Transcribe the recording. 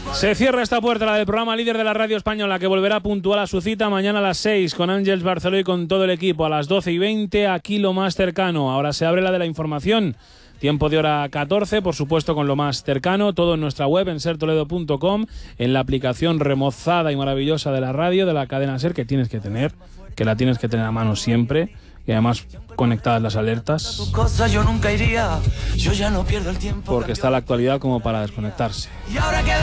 Se cierra esta puerta, la del programa líder de la radio española, que volverá puntual a su cita mañana a las 6 con Ángels Barceló y con todo el equipo. A las 12:20 aquí lo más cercano. Ahora se abre la de la información. Tiempo de hora 14, por supuesto con lo más cercano, todo en nuestra web en sertoledo.com, en la aplicación remozada y maravillosa de la radio, de la cadena SER, que la tienes que tener a mano siempre, y además conectadas las alertas, porque está la actualidad como para desconectarse.